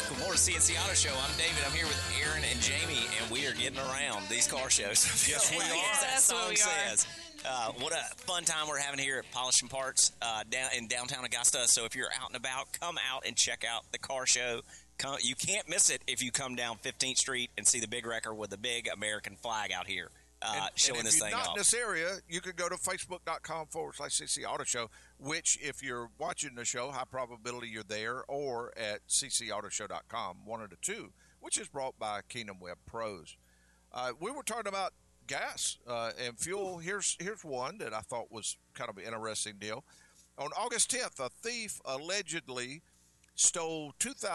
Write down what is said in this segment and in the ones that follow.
Welcome more to CNC Auto Show. I'm David. I'm here with Aaron and Jamie, and we are getting around these car shows. Yes, we are. That song says. What a fun time we're having here at Polishing Parts down in downtown Augusta. So if you're out and about, come out and check out the car show. You can't miss it if you come down 15th Street and see the big wrecker with the big American flag out here. Showing this thing off. If you're not in this area, you can go to facebook.com/CC Auto Show, which if you're watching the show, high probability you're there, or at ccautoshow.com, one of the two, which is brought by Kingdom Web Pros. We were talking about gas and fuel. Here's one that I thought was kind of an interesting deal. On August 10th, a thief allegedly stole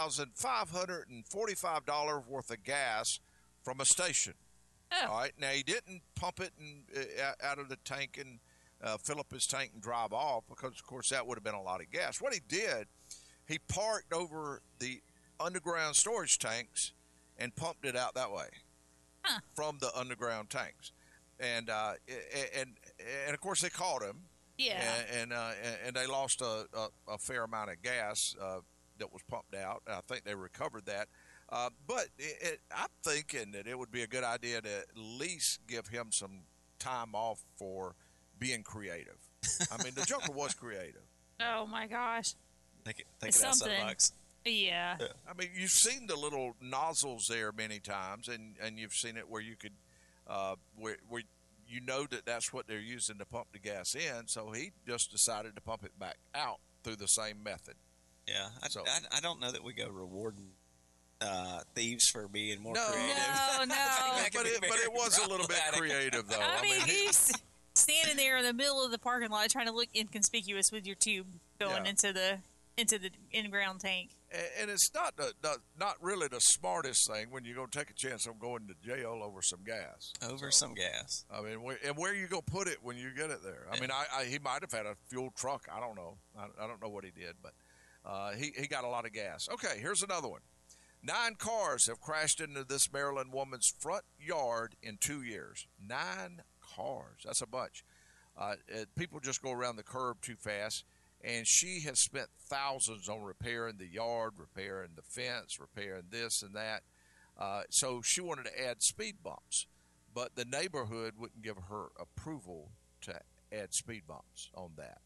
$2,545 worth of gas from a station. Oh. All right. Now, he didn't pump it out of the tank and fill up his tank and drive off because, of course, that would have been a lot of gas. What he did, he parked over the underground storage tanks and pumped it out that way from the underground tanks. And of course, they caught him. Yeah. And they lost a fair amount of gas that was pumped out. I think they recovered that. But I'm thinking that it would be a good idea to at least give him some time off for being creative. I mean, the Joker was creative. Oh, my gosh. Think of that $7. Yeah. I mean, you've seen the little nozzles there many times, and you've seen it where you could, where you know that that's what they're using to pump the gas in, so he just decided to pump it back out through the same method. Yeah. I don't know that we go rewarding thieves for being more creative. No. but it was a little bit creative, though. I mean, he's standing there in the middle of the parking lot trying to look inconspicuous with your tube going into the in-ground tank. And it's not really the smartest thing when you're going to take a chance on going to jail over some gas. Some gas. I mean, where are you going to put it when you get it there? I mean, he might have had a fuel truck. I don't know. I don't know what he did, but he got a lot of gas. Okay, here's another one. 9 cars have crashed into this Maryland woman's front yard in 2 years. 9 cars. That's a bunch. People just go around the curb too fast. And she has spent thousands on repairing the yard, repairing the fence, repairing this and that. So she wanted to add speed bumps. But the neighborhood wouldn't give her approval to add speed bumps on that.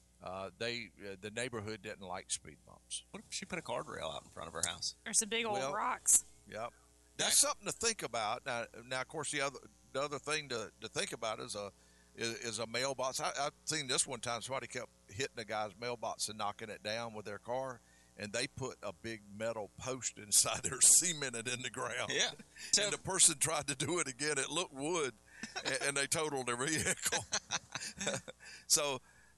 The neighborhood didn't like speed bumps. What if she put a guardrail out in front of her house? Or some big old rocks. Yep. That's something to think about. Now, of course, the other thing to think about is a mailbox. I've seen this one time. Somebody kept hitting a guy's mailbox and knocking it down with their car, and they put a big metal post inside there, cemented in the ground. Yeah. And the person tried to do it again. It looked wood, and they totaled their vehicle. So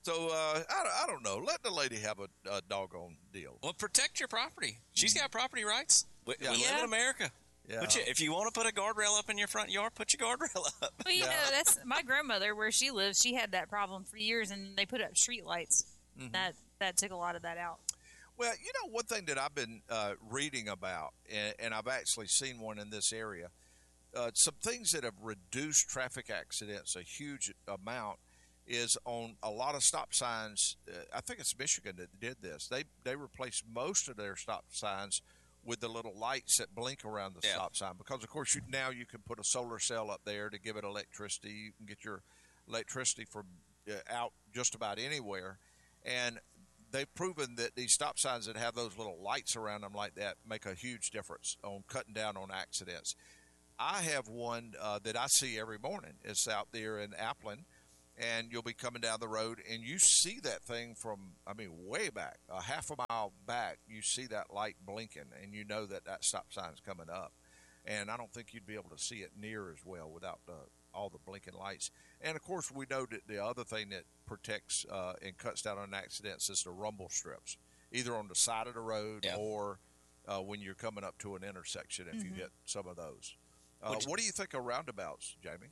I don't know. Let the lady have a doggone deal. Well, protect your property. She's got property rights. We live in America. Yeah. If you want to put a guardrail up in your front yard, put your guardrail up. Well, you know, that's my grandmother, where she lives. She had that problem for years, and they put up street lights. Mm-hmm. That took a lot of that out. Well, you know, one thing that I've been reading about, and I've actually seen one in this area, some things that have reduced traffic accidents a huge amount is on a lot of stop signs. I think it's Michigan that did this. They replaced most of their stop signs with the little lights that blink around the stop sign, because of course now you can put a solar cell up there to give it electricity. You can get your electricity from out just about anywhere, and they've proven that these stop signs that have those little lights around them like that make a huge difference on cutting down on accidents. I have one that I see every morning. It's out there in Appleton, and you'll be coming down the road, and you see that thing from, way back, a half a mile back, you see that light blinking, and you know that stop sign's coming up. And I don't think you'd be able to see it near as well without all the blinking lights. And, of course, we know that the other thing that protects and cuts down on accidents is the rumble strips, either on the side of the road or when you're coming up to an intersection, if you hit some of those. What do you think of roundabouts, Jamie?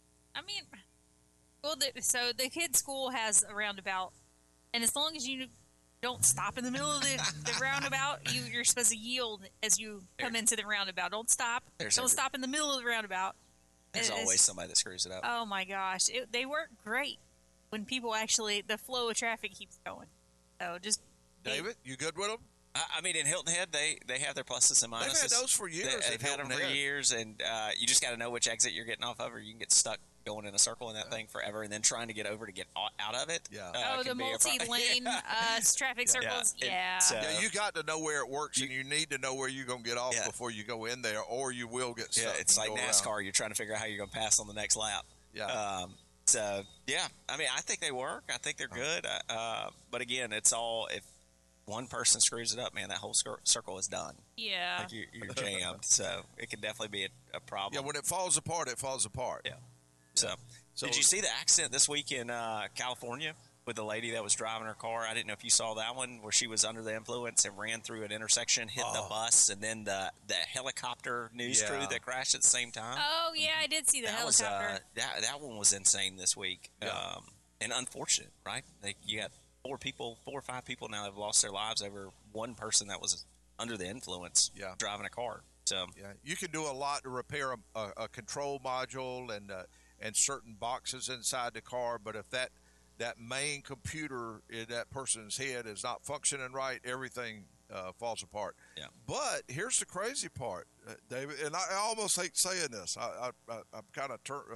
Well, so the kids' school has a roundabout, and as long as you don't stop in the middle of the roundabout, you're supposed to yield as you come into the roundabout. Don't stop. Don't stop in the middle of the roundabout. There's always somebody that screws it up. Oh, my gosh. They work great when people the flow of traffic keeps going. So just... David, you good with them? I mean, in Hilton Head, they have their pluses and minuses. They've had those for years. They've had them for years, and you just got to know which exit you're getting off of, or you can get stuck going in a circle in that thing forever, and then trying to get over to get out of it. Yeah. The multi-lane traffic circles. Yeah. You got to know where it works, and you need to know where you're going to get off before you go in there, or you will get stuck. Yeah, it's like NASCAR. Around. You're trying to figure out how you're going to pass on the next lap. Yeah. So, yeah, I mean, I think they work. I think they're good. But, again, it's all if one person screws it up, man, that whole circle is done. Yeah. Like you're jammed. So, it can definitely be a problem. Yeah, when it falls apart, it falls apart. Yeah. So, did you see the accident this week in California with the lady that was driving her car? I didn't know if you saw that one where she was under the influence and ran through an intersection, hit the bus, and then the helicopter news crew that crashed at the same time. Oh, yeah, I did see the helicopter. That one was insane this week. Yeah. And unfortunate, right? You got 4 or 5 people now that have lost their lives over one person that was under the influence driving a car. So you can do a lot to repair a control module and certain boxes inside the car, but if that main computer in that person's head is not functioning right, everything falls apart. Yeah. But here's the crazy part, David, and I almost hate saying this. I'm kind of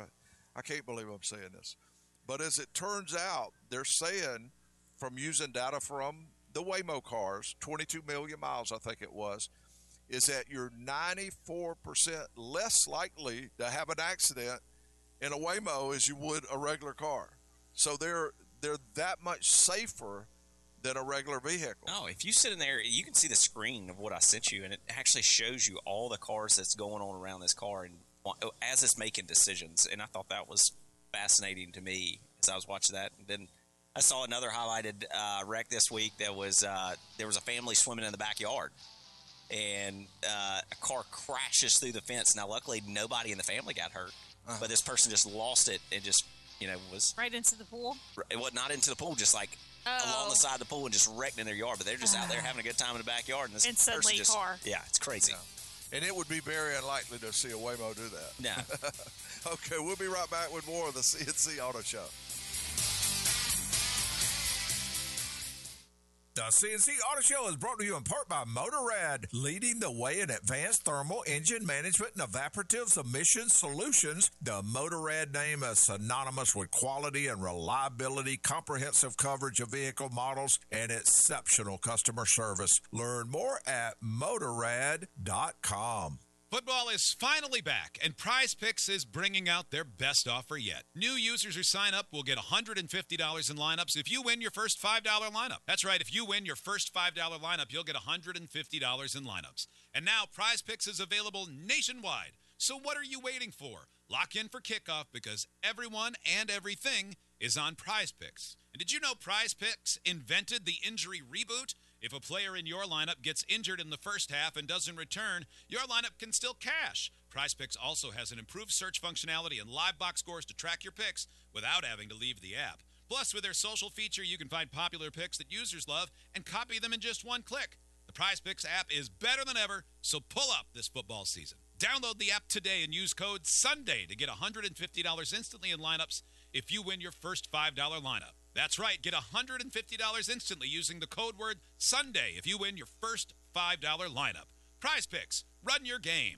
I can't believe I'm saying this, but as it turns out, they're saying from using data from the Waymo cars, 22 million miles, I think it was, is that you're 94% less likely to have an accident in a Waymo as you would a regular car. So they're that much safer than a regular vehicle. Oh, if you sit in there, you can see the screen of what I sent you, and it actually shows you all the cars that's going on around this car and as it's making decisions. And I thought that was fascinating to me as I was watching that. And then I saw another highlighted wreck this week that was there was a family swimming in the backyard, and a car crashes through the fence. Now, luckily, nobody in the family got hurt, but this person just lost it and just was right into the pool. It was not into the pool, just like along the side of the pool and just wrecked in their yard. But they're just out there having a good time in the backyard, and this suddenly person car. Yeah, it's crazy. Yeah. And it would be very unlikely to see a Waymo do that. No. Okay, we'll be right back with more of the CNC Auto Show. The CNC Auto Show is brought to you in part by Motorrad, leading the way in advanced thermal engine management and evaporative emission solutions. The Motorrad name is synonymous with quality and reliability, comprehensive coverage of vehicle models, and exceptional customer service. Learn more at Motorrad.com. Football is finally back, and Prize Picks is bringing out their best offer yet. New users who sign up will get $150 in lineups if you win your first $5 lineup. That's right, if you win your first $5 lineup, you'll get $150 in lineups. And now Prize Picks is available nationwide. So what are you waiting for? Lock in for kickoff because everyone and everything is on Prize Picks. And did you know Prize Picks invented the injury reboot? If a player in your lineup gets injured in the first half and doesn't return, your lineup can still cash. PrizePicks also has an improved search functionality and live box scores to track your picks without having to leave the app. Plus, with their social feature, you can find popular picks that users love and copy them in just one click. The PrizePicks app is better than ever, so pull up this football season. Download the app today and use code SUNDAY to get $150 instantly in lineups if you win your first $5 lineup. That's right, get $150 instantly using the code word SUNDAY if you win your first $5 lineup. Prize Picks, run your game.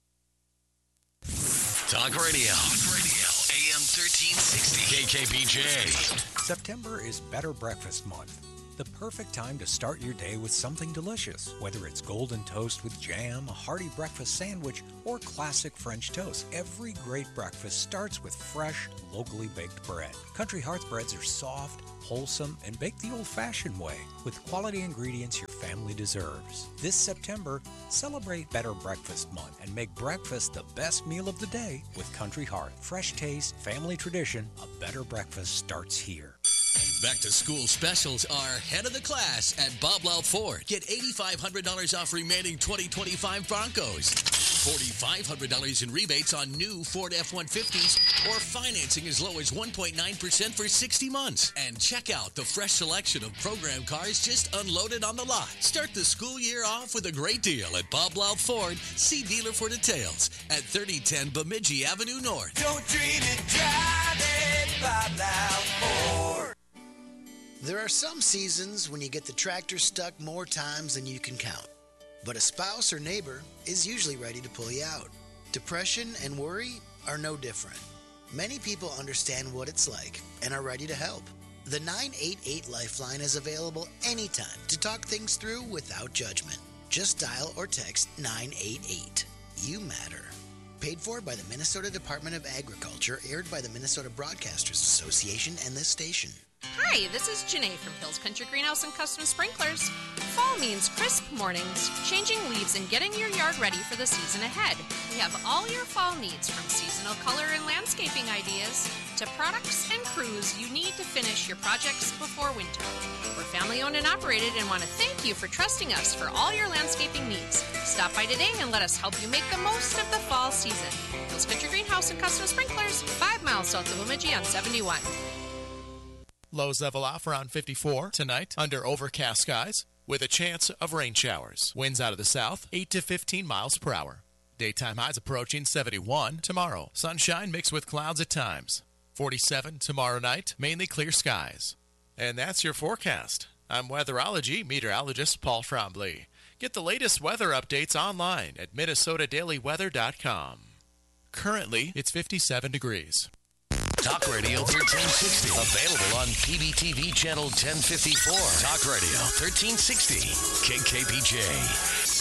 Talk Radio. AM 1360. KKBJ. September is Better Breakfast Month. The perfect time to start your day with something delicious, whether it's golden toast with jam, a hearty breakfast sandwich, or classic French toast. Every great breakfast starts with fresh, locally baked bread. Country Hearth breads are soft, wholesome, and baked the old-fashioned way, with quality ingredients your family deserves. This September, celebrate Better Breakfast Month and make breakfast the best meal of the day with Country Hearth. Fresh taste, family tradition, a better breakfast starts here. Back to school specials are head of the class at Bob Loud Ford. Get $8,500 off remaining 2025 Broncos. $4,500 in rebates on new Ford F-150s or financing as low as 1.9% for 60 months. And check out the fresh selection of program cars just unloaded on the lot. Start the school year off with a great deal at Bob Loud Ford. See dealer for details at 3010 Bemidji Avenue North. Don't dream it, drive it, Bob Loud Ford. There are some seasons when you get the tractor stuck more times than you can count. But a spouse or neighbor is usually ready to pull you out. Depression and worry are no different. Many people understand what it's like and are ready to help. The 988 Lifeline is available anytime to talk things through without judgment. Just dial or text 988. You matter. Paid for by the Minnesota Department of Agriculture, aired by the Minnesota Broadcasters Association and this station. Hi, this is Janae from Hills Country Greenhouse and Custom Sprinklers. Fall means crisp mornings, changing leaves, and getting your yard ready for the season ahead. We have all your fall needs, from seasonal color and landscaping ideas to products and crews you need to finish your projects before winter. We're family owned and operated and want to thank you for trusting us for all your landscaping needs. Stop by today and let us help you make the most of the fall season. Hills Country Greenhouse and Custom Sprinklers, 5 miles south of Bemidji on 71. Lows level off around 54 tonight under overcast skies with a chance of rain showers. Winds out of the south, 8 to 15 miles per hour. Daytime highs approaching 71 tomorrow. Sunshine mixed with clouds at times. 47 tomorrow night, mainly clear skies. And that's your forecast. I'm weatherology meteorologist Paul Trombley. Get the latest weather updates online at minnesotadailyweather.com. Currently, it's 57 degrees. Talk Radio 1360. Available on PBTV Channel 1054. Talk Radio 1360. KKPJ.